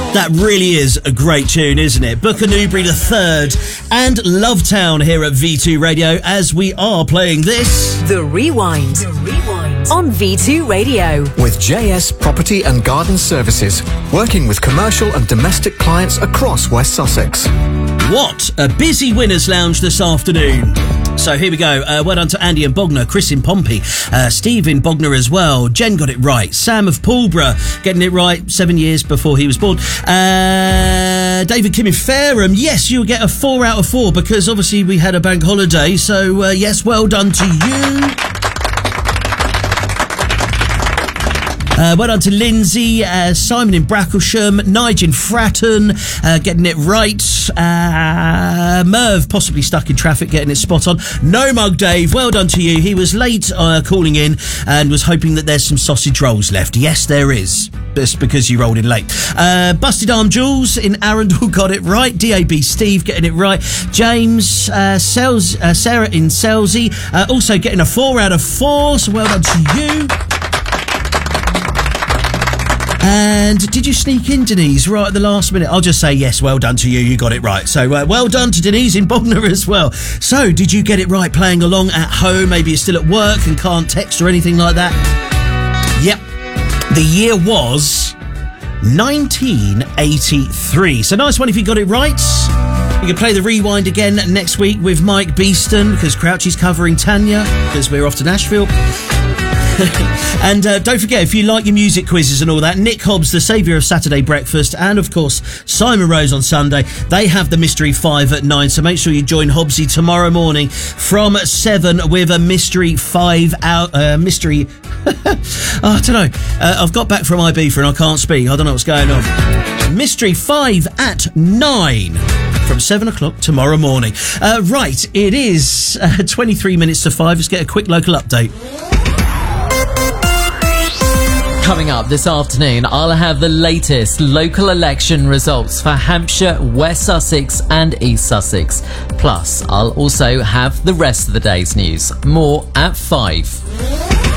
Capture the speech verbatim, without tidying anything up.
That really is a great tune, isn't it? Booker Newbury the third and Lovetown here at V two Radio as we are playing this. The Rewind. The Rewind. On V two Radio. With J S Property and Garden Services, working with commercial and domestic clients across West Sussex. What a busy Winners Lounge this afternoon. So here we go. Uh, well done to Andy and Bognor, Chris in Pompey, uh, Steve in Bognor as well. Jen got it right. Sam of Pulborough getting it right seven years before he was born. Uh, David Kim in Fareham. Yes, you'll get a four out of four because obviously we had a bank holiday. So uh, yes, well done to you. Uh, well done to Lindsay, uh, Simon in Bracklesham, Nigel in Fratton, uh, getting it right. Uh, Merv, possibly stuck in traffic, getting it spot on. No Mug Dave, well done to you. He was late uh, calling in and was hoping that there's some sausage rolls left. Yes, there is. Just because you rolled in late. Uh, Busted Arm Jules in Arundel got it right. D A B Steve getting it right. James, uh, Sels- uh, Sarah in Selsey, uh, also getting a four out of four. So well done to you. And did you sneak in, Denise, right at the last minute? I'll just say yes, well done to you, you got it right. So uh, well done to Denise in Bognor as well. So did you get it right playing along at home? Maybe you're still at work and can't text or anything like that. Yep, the year was nineteen eighty-three. So nice one if you got it right. You can play the Rewind again next week with Mike Beeston because Crouchy's covering Tanya because we're off to Nashville. And uh, don't forget, if you like your music quizzes and all that, Nick Hobbs, the saviour of Saturday breakfast, and of course Simon Rose on Sunday, they have the Mystery Five at nine. So make sure you join Hobbsy tomorrow morning from seven with a Mystery Five out. Uh, mystery. oh, I don't know. Uh, I've got back from Ibiza and I can't speak. I don't know what's going on. Mystery Five at nine. From seven o'clock tomorrow morning. Uh, right, it is uh, twenty-three minutes to five. Let's get a quick local update. Coming up this afternoon, I'll have the latest local election results for Hampshire, West Sussex and East Sussex. Plus, I'll also have the rest of the day's news. More at five.